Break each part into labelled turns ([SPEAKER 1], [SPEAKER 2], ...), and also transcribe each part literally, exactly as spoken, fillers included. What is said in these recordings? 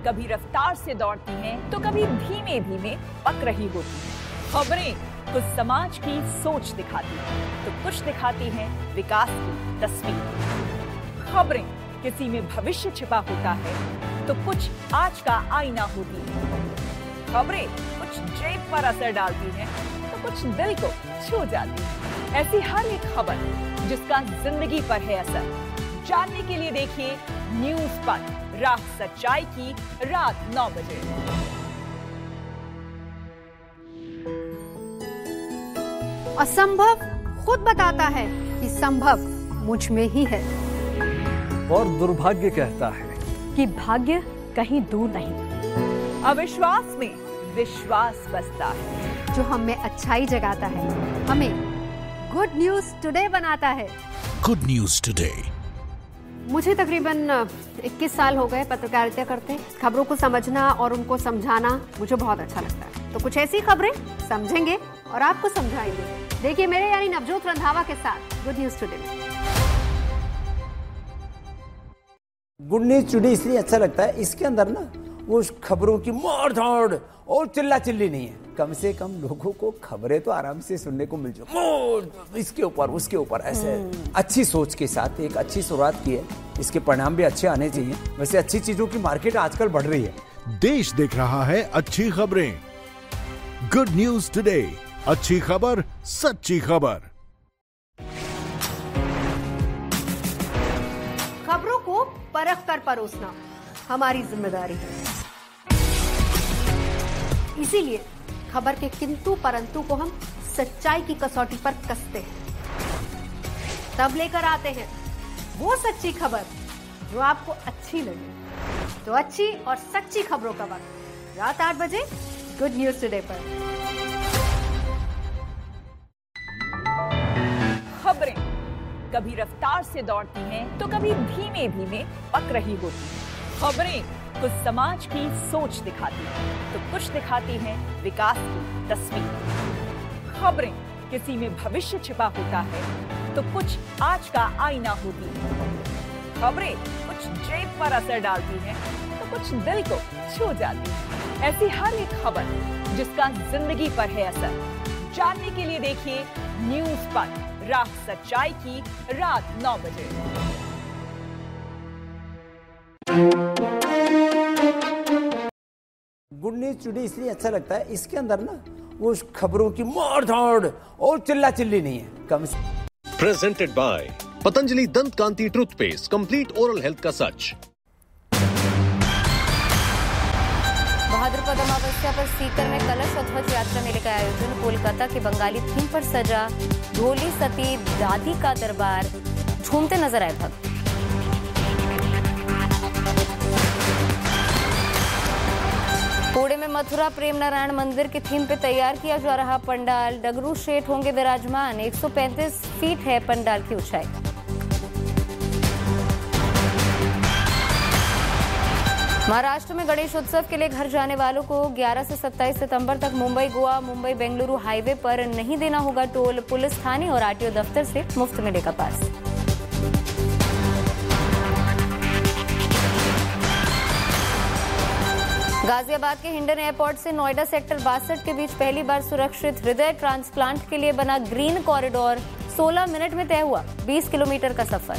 [SPEAKER 1] कभी रफ्तार से दौड़ती हैं तो कभी धीमे धीमे पक रही होती हैं। खबरें कुछ समाज की सोच दिखाती हैं तो कुछ दिखाती हैं विकास की तस्वीर। खबरें किसी में भविष्य छिपा होता है तो कुछ आज का आईना होती है। खबरें कुछ जेब पर असर डालती हैं तो कुछ दिल को छू जाती है। ऐसी हर एक खबर जिसका जिंदगी पर है असर, जानने के लिए देखिए न्यूज़ पर राह सच्चाई की रात नौ बजे।
[SPEAKER 2] असंभव खुद बताता है कि संभव मुझ में ही है,
[SPEAKER 3] और दुर्भाग्य कहता है
[SPEAKER 2] कि भाग्य कहीं दूर नहीं।
[SPEAKER 1] अविश्वास में विश्वास बसता है,
[SPEAKER 2] जो हमें अच्छाई जगाता है, हमें गुड न्यूज टुडे बनाता है।
[SPEAKER 4] Good news today.
[SPEAKER 2] मुझे तकरीबन इक्कीस साल हो गए पत्रकारिता करते। खबरों को समझना और उनको समझाना मुझे बहुत अच्छा लगता है। तो कुछ ऐसी खबरें समझेंगे और आपको समझाएंगे। देखिए मेरे यानी नवजोत रंधावा के साथ good news today.
[SPEAKER 5] Good news today इसलिए अच्छा लगता है, इसके अंदर ना वो खबरों की मार धाड़ और चिल्ला चिल्ली नहीं है। कम से कम लोगों को खबरें तो आराम से सुनने को मिल जाए, इसके ऊपर उसके ऊपर ऐसे अच्छी सोच के साथ एक अच्छी शुरुआत की है। इसके परिणाम भी अच्छे आने चाहिए। वैसे अच्छी चीजों की मार्केट आजकल बढ़ रही है।
[SPEAKER 4] देश देख रहा है अच्छी खबरें। गुड न्यूज टुडे, अच्छी खबर सच्ची खबर।
[SPEAKER 2] खबरों को परख कर परोसना हमारी जिम्मेदारी है। इसीलिए खबर के किंतु परंतु को हम सच्चाई की कसौटी पर कसते हैं। तब लेकर आते हैं वो सच्ची खबर जो आपको अच्छी लगे। तो अच्छी और सच्ची खबरों का वक्त रात आठ बजे गुड न्यूज टुडे पर।
[SPEAKER 1] खबरें कभी रफ्तार से दौड़ती हैं तो कभी धीमे धीमे पक रही होती हैं। खबरें कुछ समाज की सोच दिखाती हैं तो कुछ दिखाती हैं विकास की तस्वीर। खबरें किसी में भविष्य छिपा होता है तो कुछ आज का आईना होती है। खबरें कुछ जेब पर असर डालती हैं तो कुछ दिल को छू जाती है। ऐसी हर एक खबर जिसका जिंदगी पर है असर, जानने के लिए देखिए न्यूज़ पर राह सच्चाई की रात नौ बजे।
[SPEAKER 5] गुड न्यूज टुडे इसलिए अच्छा लगता है, इसके अंदर ना वो खबरों की मार धाड़ और चिल्ला चिल्ली नहीं है। कम से
[SPEAKER 6] प्रेजेंटेड बाय पतंजलि दंत कांति टूथपेस्ट, कंप्लीट ओरल हेल्थ का सच।
[SPEAKER 7] भाद्रपद अमावस्या पर सीकर में कलश और ध्वज यात्रा मेले का आयोजन। कोलकाता के बंगाली थीम पर सजा ढोली सती दादी का दरबार, झूमते नजर आए भक्त। पुणे में मथुरा प्रेम नारायण मंदिर की थीम पे तैयार किया जा रहा पंडाल। डगरू शेठ होंगे विराजमान। एक सौ पैंतीस फीट है पंडाल की ऊंचाई। महाराष्ट्र में गणेश उत्सव के लिए घर जाने वालों को ग्यारह से सत्ताईस सितंबर तक मुंबई गोवा मुंबई बेंगलुरु हाईवे पर नहीं देना होगा टोल। पुलिस थाने और आरटीओ दफ्तर से मुफ्त मिलेगा पास। गाजियाबाद के हिंडन एयरपोर्ट से नोएडा सेक्टर बासठ के बीच पहली बार सुरक्षित हृदय ट्रांसप्लांट के लिए बना ग्रीन कॉरिडोर। सोलह मिनट में तय हुआ बीस किलोमीटर का सफर।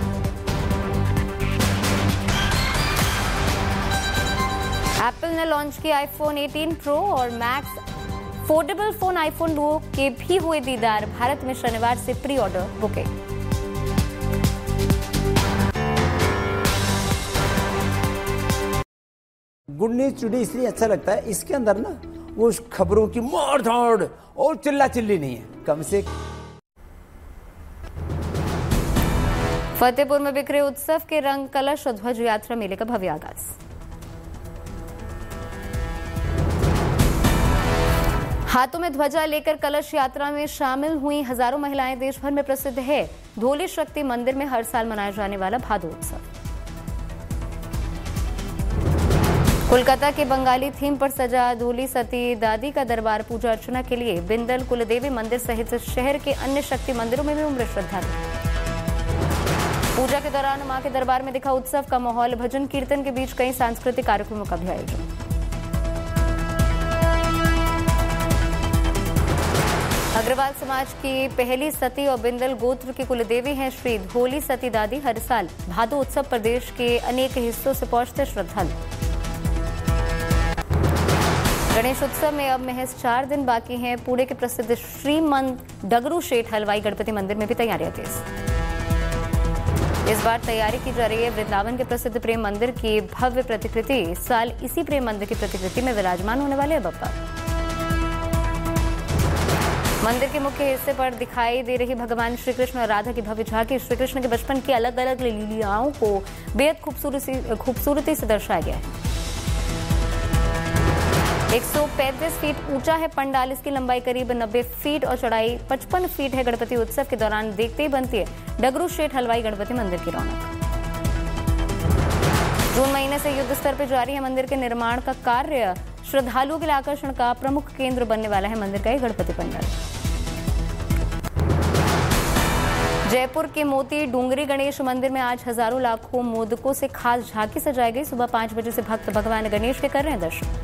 [SPEAKER 7] एप्पल ने लॉन्च किया आईफोन अठारह प्रो और max foldable phone iPhone Duo के भी हुए दीदार। भारत में शनिवार से pre order booking.
[SPEAKER 5] Good news today इसलिए अच्छा लगता है, इसके अंदर ना वो खबरों की मार धाड़ और चिल्ला चिल्ली नहीं है। कम से
[SPEAKER 7] फतेहपुर में बिखरे उत्सव के रंग, कलश और ध्वज यात्रा मेले का भव्य आगाज। हाथों में ध्वजा लेकर कलश यात्रा में शामिल हुई हजारों महिलाएं। देश भर में प्रसिद्ध है धोली शक्ति मंदिर में हर साल मनाया जाने वाला भादो उत्सव। कोलकाता के बंगाली थीम पर सजा धोली सती दादी का दरबार। पूजा अर्चना के लिए बिंदल कुलदेवी मंदिर सहित शहर के अन्य शक्ति मंदिरों में भी उमड़े श्रद्धालु। पूजा के दौरान मां के दरबार में दिखा उत्सव का माहौल, भजन कीर्तन के बीच कई सांस्कृतिक कार्यक्रमों का भी आयोजन। अग्रवाल समाज की पहली सती और बिंदल गोत्र की कुलदेवी हैं श्री धोली सती दादी। हर साल भादो उत्सव प्रदेश के अनेक हिस्सों से पहुंचते श्रद्धालु। गणेश उत्सव में अब महज चार दिन बाकी हैं। पुणे के प्रसिद्ध श्रीमंत डगरू शेठ हलवाई गणपति मंदिर में भी तैयारियां तेज। इस बार तैयारी की जा रही है वृंदावन के प्रसिद्ध प्रेम मंदिर की भव्य प्रतिकृति। इस साल इसी प्रेम मंदिर की प्रतिकृति में विराजमान होने वाले हैं बप्पा। मंदिर के मुख्य हिस्से पर दिखाई दे रही भगवान श्री कृष्ण और राधा की भव्य झांकी श्री कृष्ण के बचपन की अलग अलग लीलाओं को बेहद खूबसूरती खूबसूरती से दर्शाया गया है। एक सौ पैंतीस फीट ऊंचा है पंडाल। इसकी लंबाई करीब नब्बे फीट और चौड़ाई पचपन फीट है। गणपति उत्सव के दौरान देखते ही बनती है डगरू शेठ हलवाई गणपति मंदिर की रौनक। जून महीने से युद्ध स्तर पर जारी है मंदिर के निर्माण का कार्य। श्रद्धालुओं के लिए आकर्षण का प्रमुख केंद्र बनने वाला है मंदिर का ये गणपति पंडाल। जयपुर के मोती डूंगरी गणेश मंदिर में आज हजारों लाखों मोदकों से खास झांकी सजाई गई। सुबह पांच बजे से भक्त भगवान गणेश के कर रहे हैं दर्शन।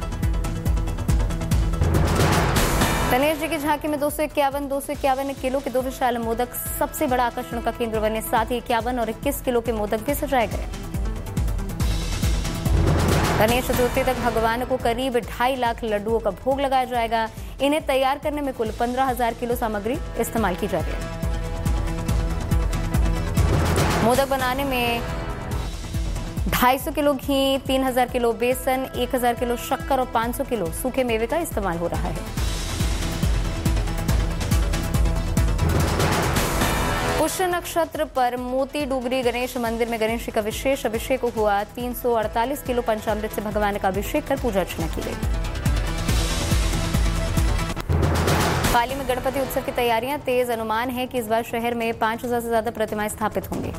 [SPEAKER 7] गणेश जी की झांकी में दो सौ इक्यावन दो सौ इक्यावन किलो के दो विशाल मोदक सबसे बड़ा आकर्षण का केंद्र बने। साथ ही इक्यावन और इक्कीस किलो के मोदक भी सजाए गए। गणेश चतुर्थी तक भगवान को करीब ढाई लाख लड्डुओं का भोग लगाया जाएगा। इन्हें तैयार करने में कुल पंद्रह हजार किलो सामग्री इस्तेमाल की जा रही है। मोदक बनाने में ढाई सौ किलो घी, तीन हजार किलो बेसन, एक हजार किलो शक्कर और पाँच सौ किलो सूखे मेवे का इस्तेमाल हो रहा है। पुष्य नक्षत्र पर मोती डूंगरी गणेश मंदिर में गणेश जी का विशेष अभिषेक हुआ। तीन सौ अड़तालीस किलो पंचामृत से भगवान का अभिषेक कर पूजा अर्चना की गई। पाली में गणपति उत्सव की तैयारियां तेज। अनुमान है कि इस बार शहर में पांच हजार से ज्यादा प्रतिमाएं स्थापित होंगी।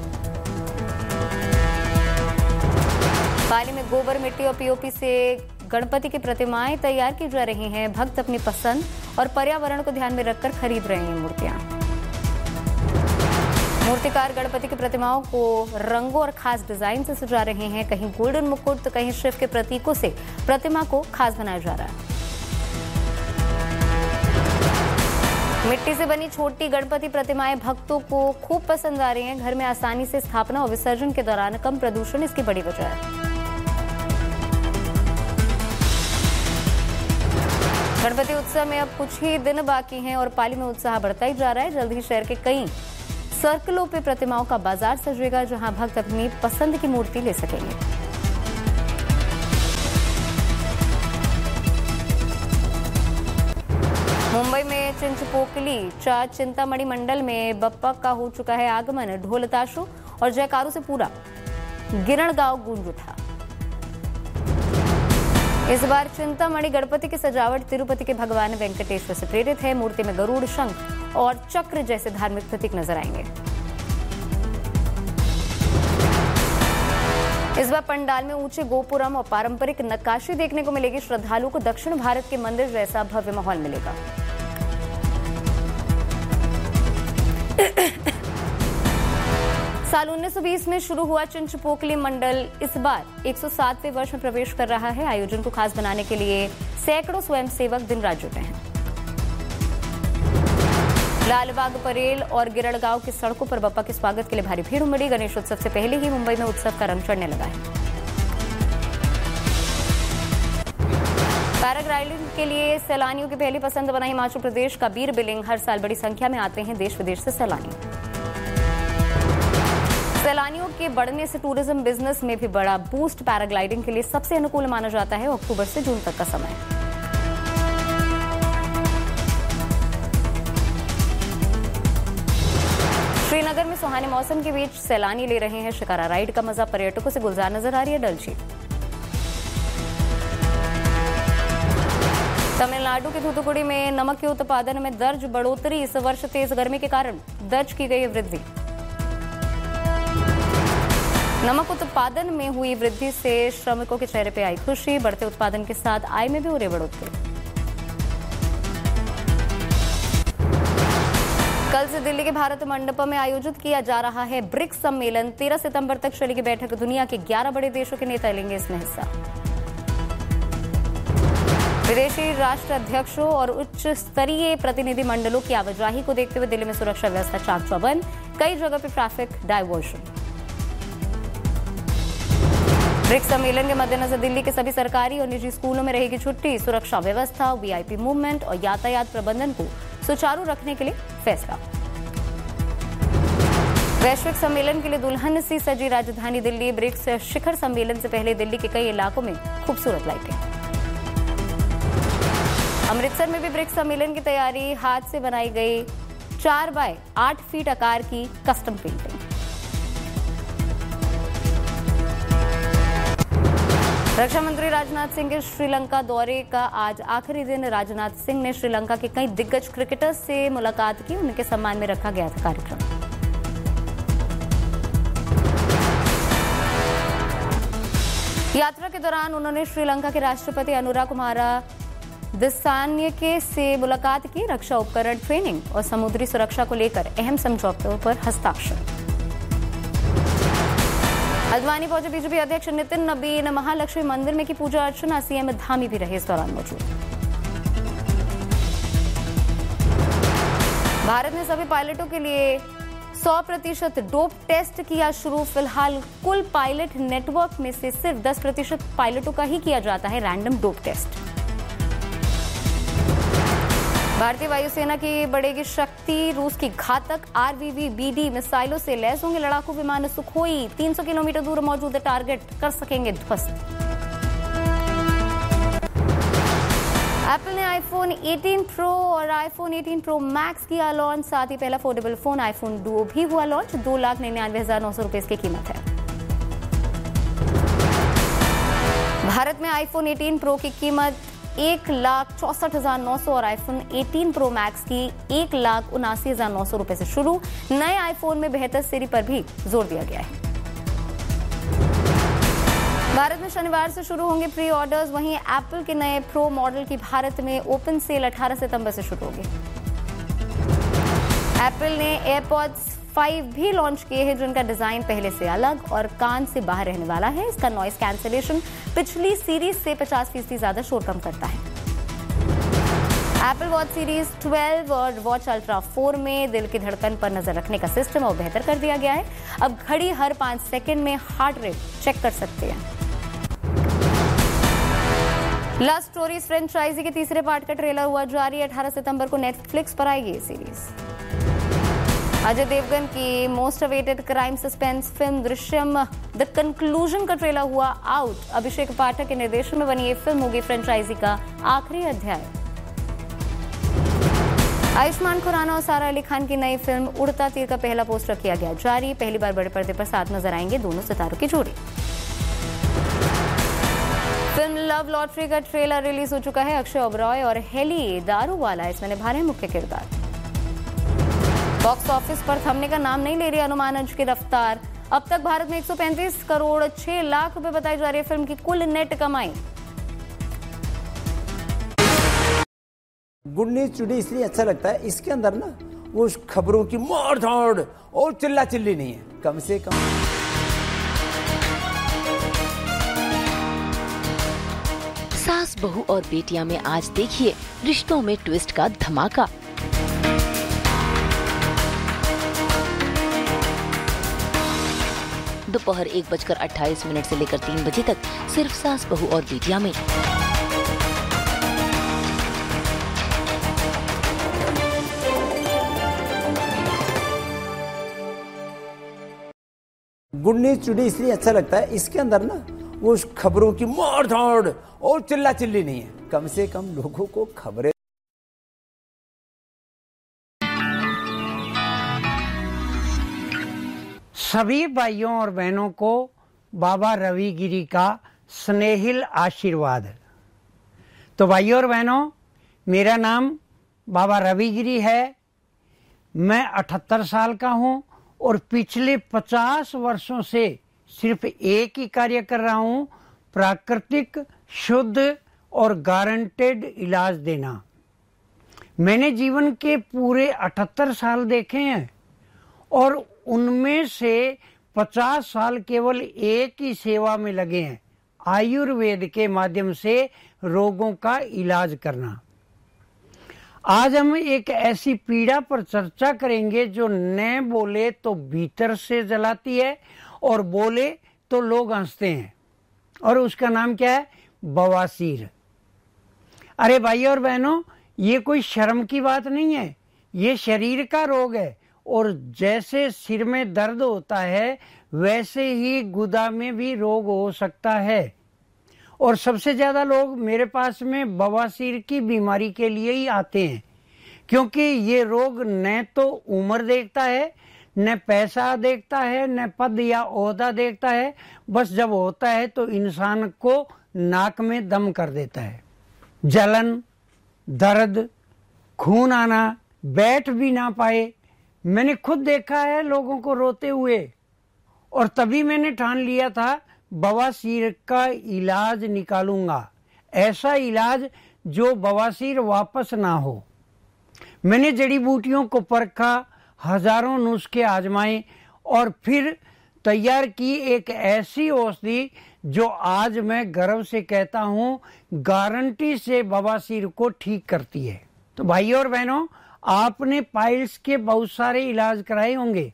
[SPEAKER 7] पाली में गोबर, मिट्टी और पीओपी से गणपति की प्रतिमाएं तैयार की जा रही हैं। भक्त अपनी पसंद और पर्यावरण को ध्यान में रखकर खरीद रहे हैं मूर्तियां। मूर्तिकार गणपति की प्रतिमाओं को रंगों और खास डिजाइन से सजा रहे हैं। कहीं गोल्डन मुकुट तो कहीं शिव के प्रतीकों से प्रतिमा को खास बनाया जा रहा है। मिट्टी से बनी छोटी गणपति प्रतिमाएं भक्तों को खूब पसंद आ रही हैं। घर में आसानी से स्थापना और विसर्जन के दौरान कम प्रदूषण इसकी बड़ी वजह है। गणपति उत्सव में अब कुछ ही दिन बाकी हैं और पाली में उत्साह बढ़ता ही जा रहा है। जल्द ही शहर के कई सर्कलों पे प्रतिमाओं का बाजार सजेगा, जहां भक्त अपनी पसंद की मूर्ति ले सकेंगे। मुंबई में चिंचपोकली चा चिंतामणि मंडल में बप्पा का हो चुका है आगमन। ढोल ताशों और जयकारों से पूरा गिरण गांव गूंज उठा। इस बार चिंतामणि गणपति की सजावट तिरुपति के भगवान वेंकटेश्वर से प्रेरित है। मूर्ति में गरुड़, शंख और चक्र जैसे धार्मिक प्रतीक नजर आएंगे। इस बार पंडाल में ऊंचे गोपुरम और पारंपरिक नक्काशी देखने को मिलेगी। श्रद्धालुओं को दक्षिण भारत के मंदिर जैसा भव्य माहौल मिलेगा। साल उन्नीस सौ बीस में शुरू हुआ चिंचपोकली मंडल इस बार एक सौ सातवें वर्ष में प्रवेश कर रहा है। आयोजन को खास बनाने के लिए सैकड़ों स्वयंसेवक दिन रात जुटे हैं। लालबाग परेल और गिरणगांव की सड़कों पर बप्पा के स्वागत के लिए भारी भीड़ उमड़ी। गणेश उत्सव से पहले ही मुंबई में उत्सव का रंग चढ़ने लगा है। पैराग्लाइडिंग के लिए सैलानियों की पहली पसंद बना हिमाचल प्रदेश का बीर बिलिंग। हर साल बड़ी संख्या में आते हैं देश विदेश से सैलानी। सैलानियों के बढ़ने से टूरिज्म बिजनेस में भी बड़ा बूस्ट पैराग्लाइडिंग के लिए सबसे अनुकूल माना जाता है अक्टूबर से जून तक का समय। श्रीनगर में सुहाने मौसम के बीच सैलानी ले रहे हैं शिकारा राइड का मजा। पर्यटकों से गुलजार नजर आ रही है डल झील। तमिलनाडु के थूथुकुडी में नमक के उत्पादन में दर्ज बढ़ोतरी। इस वर्ष तेज गर्मी के कारण दर्ज की गई वृद्धि। नमक उत्पादन में हुई वृद्धि से श्रमिकों के चेहरे पर आई खुशी। बढ़ते उत्पादन के साथ आय में भी हो रही बढ़ोतरी। कल से दिल्ली के भारत मंडपम में आयोजित किया जा रहा है ब्रिक्स सम्मेलन। तेरह सितंबर तक चलेगी बैठक। दुनिया के ग्यारह बड़े देशों के नेता लेंगे इसमें हिस्सा। विदेशी राष्ट्र अध्यक्षों और उच्च स्तरीय प्रतिनिधि मंडलों की आवाजाही को देखते हुए दिल्ली में सुरक्षा व्यवस्था चाक चौबंद। कई जगह पर ट्रैफिक डायवर्जन। ब्रिक्स सम्मेलन के मद्देनजर दिल्ली के सभी सरकारी और निजी स्कूलों में रहेगी छुट्टी। सुरक्षा व्यवस्था, वीआईपी मूवमेंट और यातायात प्रबंधन को सुचारू रखने के लिए फैसला। वैश्विक सम्मेलन के लिए दुल्हन सी सजी राजधानी दिल्ली। ब्रिक्स शिखर सम्मेलन से पहले दिल्ली के कई इलाकों में खूबसूरत लाइटें। अमृतसर में भी ब्रिक्स सम्मेलन की तैयारी। हाथ से बनाई गई चार बाय आठ फीट आकार की कस्टम पेंटिंग। रक्षा मंत्री राजनाथ सिंह के श्रीलंका दौरे का आज आखिरी दिन। राजनाथ सिंह ने श्रीलंका के कई दिग्गज क्रिकेटर्स से मुलाकात की। उनके सम्मान में रखा गया था कार्यक्रम। यात्रा के दौरान उन्होंने श्रीलंका के राष्ट्रपति अनुरा कुमारा दिसान्यके से मुलाकात की। रक्षा उपकरण, ट्रेनिंग और समुद्री सुरक्षा को लेकर अहम समझौतों पर हस्ताक्षर। हल्द्वानी पहुंचे बीजेपी अध्यक्ष नितिन नबीन। महालक्ष्मी मंदिर में की पूजा अर्चना। सीएम धामी भी रहे इस दौरान मौजूद। भारत ने सभी पायलटों के लिए सौ प्रतिशत डोप टेस्ट किया शुरू। फिलहाल कुल पायलट नेटवर्क में से सिर्फ दस प्रतिशत पायलटों का ही किया जाता है रैंडम डोप टेस्ट। भारतीय वायुसेना की बढ़ेगी शक्ति। रूस की घातक आरवीवी बीडी मिसाइलों से लैस होंगे लड़ाकू विमान सुखोई। तीन सौ किलोमीटर दूर मौजूद टारगेट कर सकेंगे ध्वस्त। एप्पल ने आईफोन अठारह प्रो और आईफोन अठारह प्रो मैक्स किया लॉन्च। साथ ही पहला फोल्डेबल फोन आईफोन डुओ भी हुआ लॉन्च। दो लाख निन्यानवे हजार नौ सौ रुपए इसकी कीमत है। भारत में आईफोन अठारह प्रो की कीमत एक लाख चौसठ हजार नौ सौ और आईफोन अठारह प्रो मैक्स की एक लाख उनासी हजार नौ सौ रुपए से शुरू। नए आईफोन में बेहतर सीरी पर भी जोर दिया गया है। भारत में शनिवार से शुरू होंगे प्री ऑर्डर्स। वहीं एप्पल के नए प्रो मॉडल की भारत में ओपन सेल अठारह सितंबर से शुरू होगी। एप्पल ने एयरपॉड्स फाइव भी लॉन्च किए हैं जिनका डिजाइन पहले से अलग और कान से बाहर रहने वाला है। इसका नॉइस कैंसिलेशन पिछली सीरीज से पचास फीसदी ज्यादा शोर कम करता है। एप्पल वॉच सीरीज ट्वेल्व और वॉच अल्ट्रा फोर में दिल की धड़कन पर नजर रखने का सिस्टम और बेहतर कर दिया गया है। अब घड़ी हर पांच सेकंड में हार्ट रेट चेक कर सकते हैं। लव स्टोरीज फ्रेंचाइजी के तीसरे पार्ट का ट्रेलर हुआ जारी। अठारह सितंबर को नेटफ्लिक्स पर आएगी ये सीरीज। अजय देवगन की most awaited crime suspense film Drishyam the conclusion का ट्रेलर हुआ आउट। अभिषेक पाठक के निर्देशन में बनी ये फिल्म होगी फ्रेंचाइजी का आखिरी अध्याय। आयुष्मान खुराना और सारा अली खान की नई फिल्म उड़ता तीर का पहला पोस्टर किया गया जारी। पहली बार बड़े पर्दे पर साथ नजर आएंगे दोनों सितारों की जोड़ी। फिल्म लव लॉटरी का ट्रेलर रिलीज हो चुका है। अक्षय ओबरॉय और हेली दारूवाला इसमें निभा रहे हैं मुख्य किरदार। बॉक्स ऑफिस पर थमने का नाम नहीं ले रही अनुमानज की रफ्तार। अब तक भारत में एक सौ पैंतीस करोड़ छह लाख रुपए बताई जा रही है फिल्म की कुल नेट कमाई।
[SPEAKER 5] गुड न्यूज टुडे इसलिए अच्छा लगता है, इसके अंदर ना वो खबरों की मार धाड़ और चिल्ला चिल्ली नहीं है, कम से कम।
[SPEAKER 8] सास, बहू और बेटियां में आज देखिए रिश्तों में ट्विस्ट का धमाका। दोपहर एक बजकर अट्ठाईस मिनट से लेकर तीन बजे तक सिर्फ सास, बहू और बेटियां में।
[SPEAKER 5] गुड न्यूज टुडे इसलिए अच्छा लगता है, इसके अंदर ना वो खबरों की मार धाड़ और चिल्ला चिल्ली नहीं है, कम से कम लोगों को खबरें।
[SPEAKER 9] सभी भाइयों और बहनों को बाबा रविगिरी का स्नेहिल आशीर्वाद। तो भाइयों और बहनों, मेरा नाम बाबा रविगिरी है। मैं अठहत्तर साल का हूं और पिछले पचास वर्षों से सिर्फ एक ही कार्य कर रहा हूं, प्राकृतिक, शुद्ध और गारंटेड इलाज देना। मैंने जीवन के पूरे अठहत्तर साल देखे हैं और उनमें से पचास साल केवल एक ही सेवा में लगे हैं, आयुर्वेद के माध्यम से रोगों का इलाज करना। आज हम एक ऐसी पीड़ा पर चर्चा करेंगे जो न बोले तो भीतर से जलाती है और बोले तो लोग हंसते हैं, और उसका नाम क्या है? बवासीर। अरे भाई और बहनों, ये कोई शर्म की बात नहीं है, ये शरीर का रोग है। और जैसे सिर में दर्द होता है वैसे ही गुदा में भी रोग हो सकता है। और सबसे ज्यादा लोग मेरे पास में बवासीर की बीमारी के लिए ही आते हैं, क्योंकि ये रोग न तो उम्र देखता है, न पैसा देखता है, न पद या ओहदा देखता है। बस जब होता है तो इंसान को नाक में दम कर देता है। जलन, दर्द, खून आना, बैठ भी ना पाए। मैंने खुद देखा है लोगों को रोते हुए, और तभी मैंने ठान लिया था बवासीर का इलाज निकालूंगा, ऐसा इलाज जो बवासीर वापस ना हो। मैंने जड़ी बूटियों को परखा, हजारों नुस्खे आजमाए और फिर तैयार की एक ऐसी औषधि जो आज मैं गर्व से कहता हूँ गारंटी से बवासीर को ठीक करती है। तो भाइयों और बहनों, आपने पाइल्स के बहुत सारे इलाज कराए होंगे,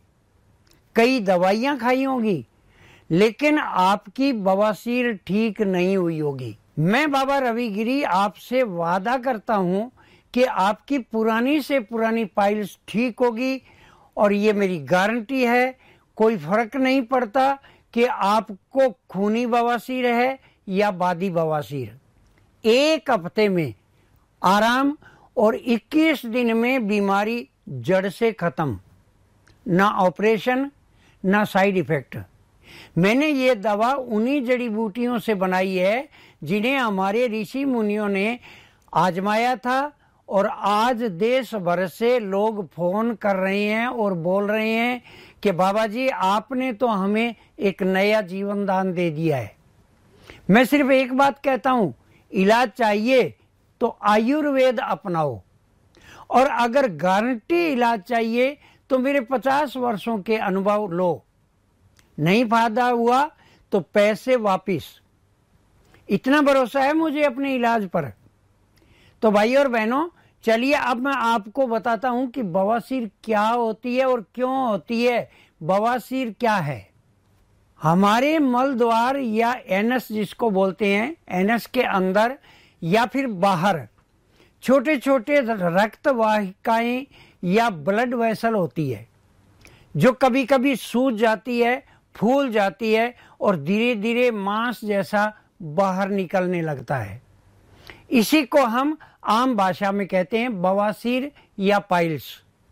[SPEAKER 9] कई दवाइयां खाई होंगी, लेकिन आपकी बवासीर ठीक नहीं हुई होगी। मैं बाबा रवि गिरी आपसे वादा करता हूं कि आपकी पुरानी से पुरानी पाइल्स ठीक होगी, और ये मेरी गारंटी है। कोई फर्क नहीं पड़ता कि आपको खूनी बवासीर है या बादी बवासीर। एक हफ्ते में आराम और इक्कीस दिन में बीमारी जड़ से खत्म, ना ऑपरेशन ना साइड इफेक्ट। मैंने ये दवा उन्हीं जड़ी बूटियों से बनाई है जिन्हें हमारे ऋषि मुनियों ने आजमाया था, और आज देश भर से लोग फोन कर रहे हैं और बोल रहे हैं कि बाबा जी आपने तो हमें एक नया जीवन दान दे दिया है। मैं सिर्फ एक बात कहता हूँ, इलाज चाहिए तो आयुर्वेद अपनाओ, और अगर गारंटी इलाज चाहिए तो मेरे पचास वर्षों के अनुभव लो। नहीं फायदा हुआ तो पैसे वापिस। इतना भरोसा है मुझे अपने इलाज पर। तो भाई और बहनों, चलिए अब मैं आपको बताता हूं कि बवासीर क्या होती है और क्यों होती है। बवासीर क्या है? हमारे मल द्वार या एनस जिसको बोलते हैं, एनस के अंदर या फिर बाहर छोटे छोटे रक्त वाहिकाएं या ब्लड वेसल होती है, जो कभी कभी सूज जाती है, फूल जाती है और धीरे धीरे मांस जैसा बाहर निकलने लगता है। इसी को हम आम भाषा में कहते हैं बवासीर या पाइल्स।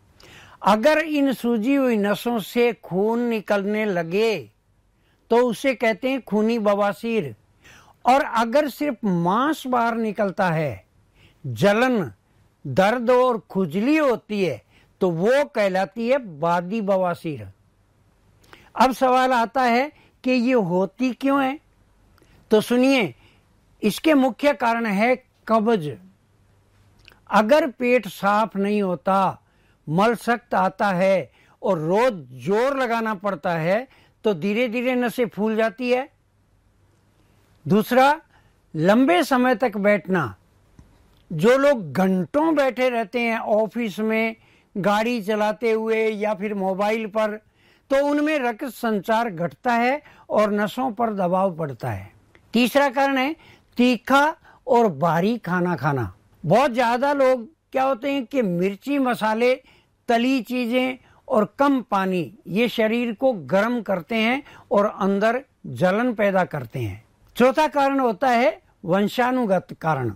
[SPEAKER 9] अगर इन सूजी हुई नसों से खून निकलने लगे तो उसे कहते हैं खूनी बवासीर। और अगर सिर्फ मांस बाहर निकलता है, जलन, दर्द और खुजली होती है, तो वो कहलाती है बादी बवासीर। अब सवाल आता है कि ये होती क्यों है? तो सुनिए, इसके मुख्य कारण है कब्ज। अगर पेट साफ नहीं होता, मल सख्त आता है और रोज जोर लगाना पड़ता है तो धीरे धीरे नसें फूल जाती है। दूसरा, लंबे समय तक बैठना। जो लोग घंटों बैठे रहते हैं ऑफिस में, गाड़ी चलाते हुए या फिर मोबाइल पर, तो उनमें रक्त संचार घटता है और नसों पर दबाव पड़ता है। तीसरा कारण है तीखा और भारी खाना खाना। बहुत ज्यादा लोग क्या होते हैं कि मिर्ची, मसाले, तली चीजें और कम पानी ये शरीर को गर्म करते हैं और अंदर जलन पैदा करते हैं। चौथा कारण होता है वंशानुगत कारण,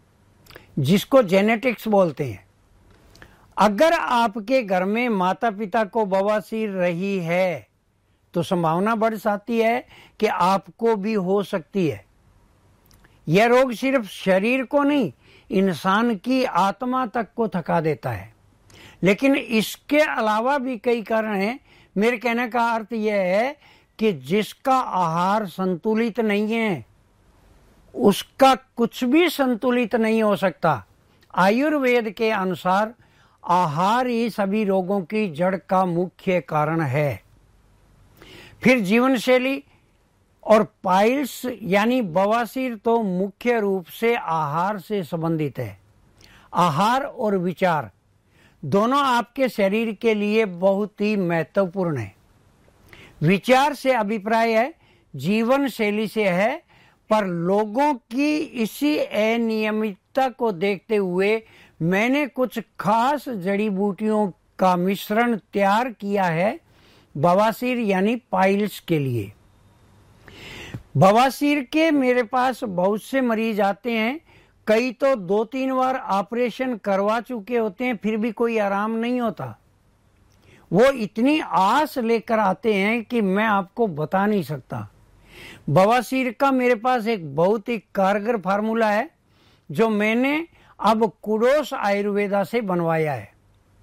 [SPEAKER 9] जिसको जेनेटिक्स बोलते हैं। अगर आपके घर में माता पिता को बवासीर रही है तो संभावना बढ़ जाती है कि आपको भी हो सकती है। यह रोग सिर्फ शरीर को नहीं, इंसान की आत्मा तक को थका देता है। लेकिन इसके अलावा भी कई कारण हैं। मेरे कहने का अर्थ यह है कि जिसका आहार संतुलित नहीं है उसका कुछ भी संतुलित नहीं हो सकता। आयुर्वेद के अनुसार आहार ही सभी रोगों की जड़ का मुख्य कारण है। फिर जीवन शैली और पाइल्स यानी बवासीर तो मुख्य रूप से आहार से संबंधित है। आहार और विचार दोनों आपके शरीर के लिए बहुत ही महत्वपूर्ण है। विचार से अभिप्राय है, जीवन शैली से है, पर लोगों की इसी अनियमितता को देखते हुए मैंने कुछ खास जड़ी बूटियों का मिश्रण तैयार किया है बवासीर यानी पाइल्स के लिए। बवासीर के मेरे पास बहुत से मरीज आते हैं, कई तो दो तीन बार ऑपरेशन करवा चुके होते हैं, फिर भी कोई आराम नहीं होता। वो इतनी आस लेकर आते हैं कि मैं आपको बता नहीं सकता। बवासीर का मेरे पास एक बहुत ही कारगर फार्मूला है जो मैंने अब कुडोस आयुर्वेदा से बनवाया है।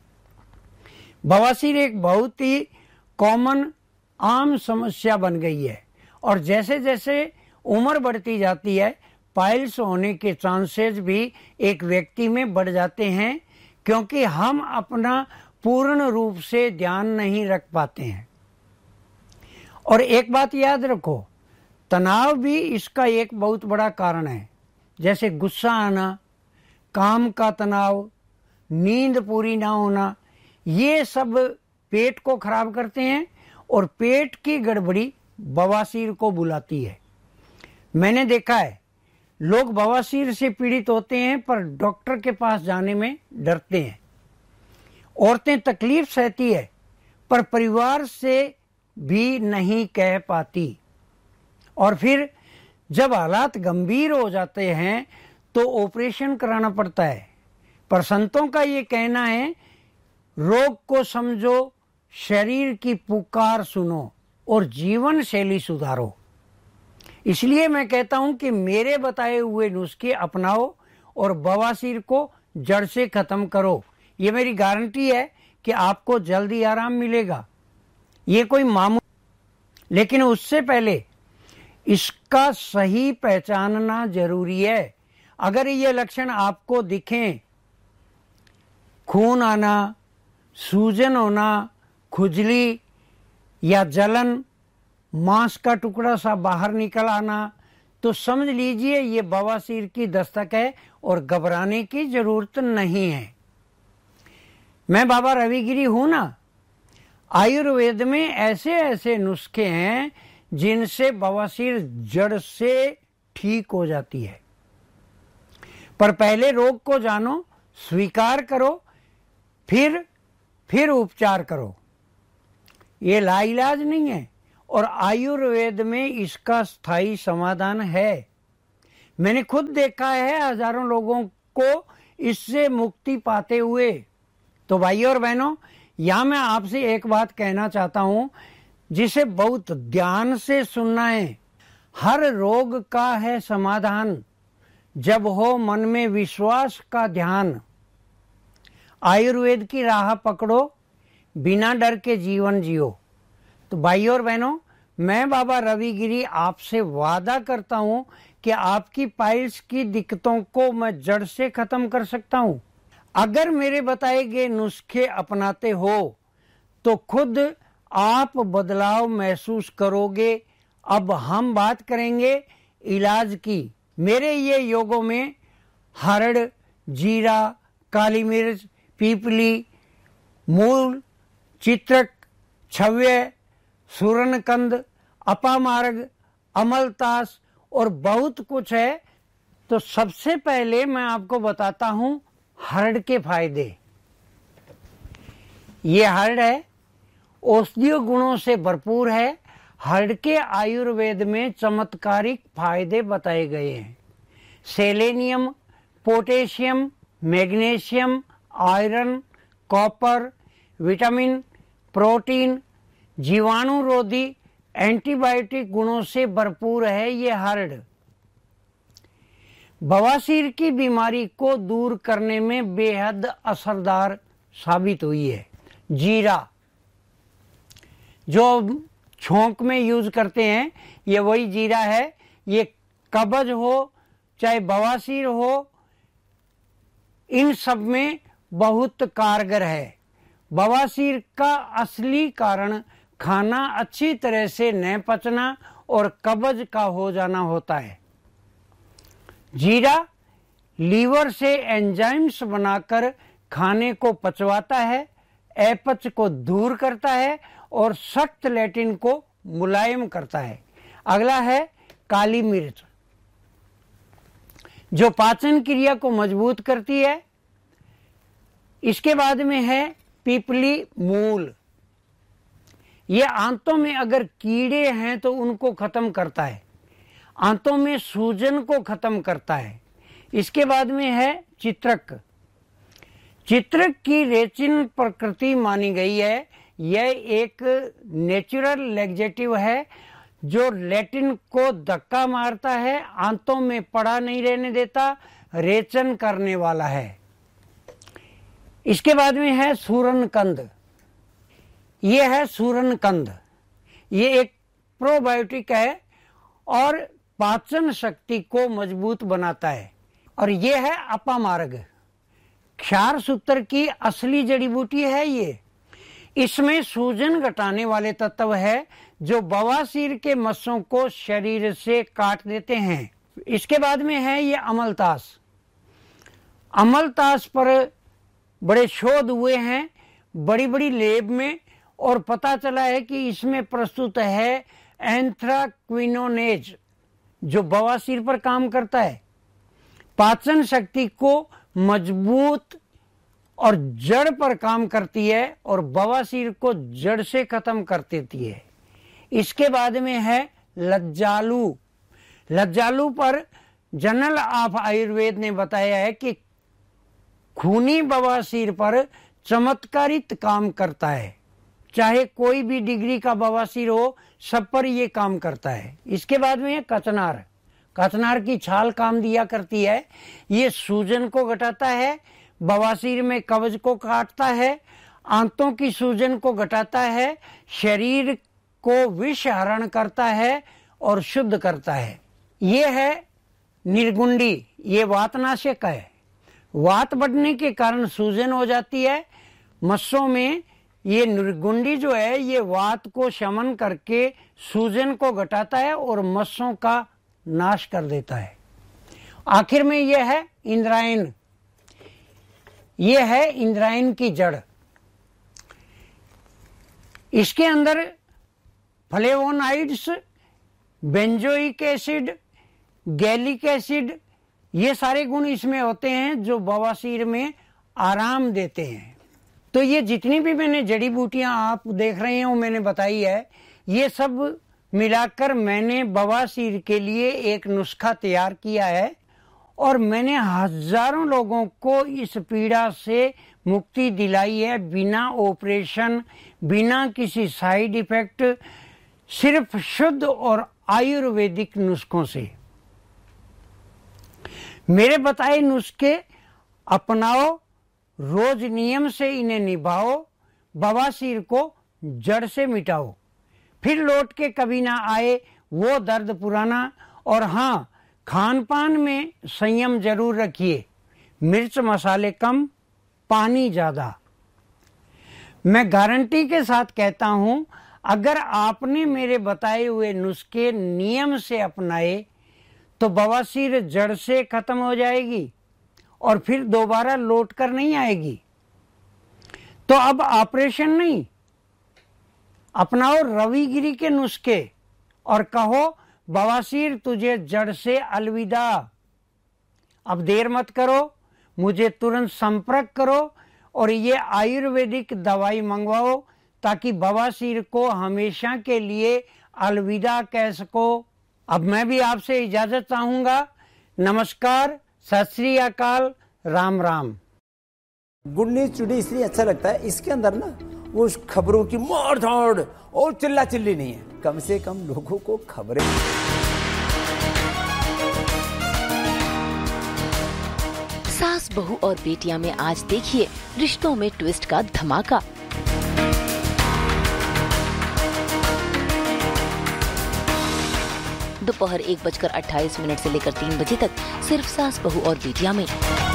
[SPEAKER 9] बवासीर एक बहुत ही कॉमन आम समस्या बन गई है और जैसे जैसे उम्र बढ़ती जाती है पाइल्स होने के चांसेस भी एक व्यक्ति में बढ़ जाते हैं, क्योंकि हम अपना पूर्ण रूप से ध्यान नहीं रख पाते हैं। और एक बात याद रखो, तनाव भी इसका एक बहुत बड़ा कारण है। जैसे गुस्सा आना, काम का तनाव, नींद पूरी ना होना, ये सब पेट को खराब करते हैं और पेट की गड़बड़ी बवासीर को बुलाती है। मैंने देखा है लोग बवासीर से पीड़ित होते हैं पर डॉक्टर के पास जाने में डरते हैं। औरतें तकलीफ सहती है पर परिवार से भी नहीं कह पाती, और फिर जब हालात गंभीर हो जाते हैं तो ऑपरेशन कराना पड़ता है। पर संतों का ये कहना है, रोग को समझो, शरीर की पुकार सुनो और जीवन शैली सुधारो। इसलिए मैं कहता हूं कि मेरे बताए हुए नुस्खे अपनाओ और बवासीर को जड़ से खत्म करो। ये मेरी गारंटी है कि आपको जल्दी आराम मिलेगा। ये कोई मामूली, लेकिन उससे पहले इसका सही पहचानना जरूरी है। अगर ये लक्षण आपको दिखें, खून आना, सूजन होना, खुजली या जलन, मांस का टुकड़ा सा बाहर निकल आना, तो समझ लीजिए ये बवासीर की दस्तक है और घबराने की जरूरत नहीं है। मैं बाबा रविगिरी हूं ना। आयुर्वेद में ऐसे ऐसे नुस्खे हैं जिनसे बवासीर जड़ से ठीक हो जाती है। पर पहले रोग को जानो, स्वीकार करो, फिर फिर उपचार करो। ये लाइलाज नहीं है और आयुर्वेद में इसका स्थायी समाधान है। मैंने खुद देखा है हजारों लोगों को इससे मुक्ति पाते हुए। तो भाइयों और बहनों, यहां मैं आपसे एक बात कहना चाहता हूं जिसे बहुत ध्यान से सुनना है। हर रोग का है समाधान जब हो मन में विश्वास का ध्यान। आयुर्वेद की राह पकड़ो, बिना डर के जीवन जियो। तो भाइयों और बहनों, मैं बाबा रविगिरी आपसे वादा करता हूं कि आपकी पाइल्स की दिक्कतों को मैं जड़ से खत्म कर सकता हूं। अगर मेरे बताए गए नुस्खे अपनाते हो तो खुद आप बदलाव महसूस करोगे। अब हम बात करेंगे इलाज की। मेरे ये योगों में हरड़, जीरा, काली मिर्च, पीपली, मूल, चित्रक, छव्य, सूरनकंद, अपामार्ग, अमलतास और बहुत कुछ है। तो सबसे पहले मैं आपको बताता हूं हरड़ के फायदे। ये हरड़ है, औषधीय गुणों से भरपूर है। हरड़ के आयुर्वेद में चमत्कारिक फायदे बताए गए हैं। Selenium, potassium, magnesium, iron, copper, vitamin, protein, जीवाणुरोधी, एंटीबायोटिक गुणों से भरपूर है ये हरड़। बवासीर की बीमारी को दूर करने में बेहद असरदार साबित हुई है। जीरा जो छोंक में यूज करते हैं, ये वही जीरा है। ये कब्ज हो चाहे बवासीर हो, इन सब में बहुत कारगर है। बवासीर का असली कारण खाना अच्छी तरह से न पचना और कब्ज का हो जाना होता है। जीरा लीवर से एंजाइम्स बनाकर खाने को पचवाता है, अपच को दूर करता है और सख्त लैटिन को मुलायम करता है। अगला है काली मिर्च, जो पाचन क्रिया को मजबूत करती है। इसके बाद में है पीपली मूल, ये आंतों में अगर कीड़े हैं तो उनको खत्म करता है, आंतों में सूजन को खत्म करता है। इसके बाद में है चित्रक, चित्रक की रेचिन प्रकृति मानी गई है। यह एक नेचुरल लैक्सेटिव है जो लैटिन को धक्का मारता है, आंतों में पड़ा नहीं रहने देता, रेचन करने वाला है। इसके बाद में है सूरनकंद, ये है सूरनकंद, ये एक प्रोबायोटिक है और पाचन शक्ति को मजबूत बनाता है। और ये है अपामार्ग, क्षार सूत्र की असली जड़ी बूटी है ये। इसमें सूजन घटाने वाले तत्व है जो बवासीर के मस्सों को शरीर से काट देते हैं। इसके बाद में है ये अमलतास, अमलतास पर बड़े शोध हुए हैं बड़ी बड़ी लैब में और पता चला है कि इसमें प्रस्तुत है एंथ्राक्विनोनेज जो बवासीर पर काम करता है, पाचन शक्ति को मजबूत और जड़ पर काम करती है और बवासीर को जड़ से खत्म कर देती है। इसके बाद में है लज्जालू, लज्जालू पर जर्नल ऑफ आयुर्वेद ने बताया है कि खूनी बवासीर पर चमत्कारित काम करता है, चाहे कोई भी डिग्री का बवासीर हो सब पर ये काम करता है। इसके बाद में है कचनार, कचनार की छाल काम दिया करती है, ये सूजन को घटाता है, बवासीर में कब्ज को काटता है, आंतों की सूजन को घटाता है, शरीर को विष हरण करता है और शुद्ध करता है। ये है निर्गुंडी, ये वातनाशक है, वात बढ़ने के कारण सूजन हो जाती है मस्सों में। ये निर्गुंडी जो है ये वात को शमन करके सूजन को घटाता है और मस्सों का नाश कर देता है। आखिर में यह है इंद्रायण, ये है इंद्रायण की जड़, इसके अंदर flavonoids, benzoic acid, gallic acid, ये सारे गुण इसमें होते हैं जो बवासीर में आराम देते हैं। तो ये जितनी भी मैंने जड़ी बूटियां आप देख रहे हो मैंने बताई है, ये सब मिलाकर मैंने बवासीर के लिए एक नुस्खा तैयार किया है और मैंने हजारों लोगों को इस पीड़ा से मुक्ति दिलाई है बिना ऑपरेशन, बिना किसी साइड इफेक्ट, सिर्फ शुद्ध और आयुर्वेदिक नुस्खों से। मेरे बताए नुस्खे अपनाओ, रोज नियम से इन्हें निभाओ, बवासीर को जड़ से मिटाओ, फिर लौट के कभी ना आए वो दर्द पुराना। और हाँ, खान पान में संयम जरूर रखिए, मिर्च मसाले कम, पानी ज्यादा। मैं गारंटी के साथ कहता हूं, अगर आपने मेरे बताए हुए नुस्खे नियम से अपनाए तो बवासीर जड़ से खत्म हो जाएगी और फिर दोबारा लौट कर नहीं आएगी। तो अब ऑपरेशन नहीं, अपनाओ रविगिरी के नुस्खे और कहो बवासीर तुझे जड़ से अलविदा। अब देर मत करो, मुझे तुरंत संपर्क करो और ये आयुर्वेदिक दवाई मंगवाओ ताकि बवासीर को हमेशा के लिए अलविदा कह सको। अब मैं भी आपसे इजाजत चाहूंगा। नमस्कार, सत श्री अकाल, Ram Ram.
[SPEAKER 5] Good news today इसलिए अच्छा लगता है, इसके अंदर ना वो खबरों की मार धाड़ और चिल्ला चिल्ली नहीं है, कम से कम लोगों को खबरें।
[SPEAKER 8] सास बहू और बेटियां में आज देखिए रिश्तों में ट्विस्ट का धमाका। दोपहर एक बजकर अट्ठाईस मिनट से लेकर तीन बजे तक सिर्फ सास बहू और बेटियां में।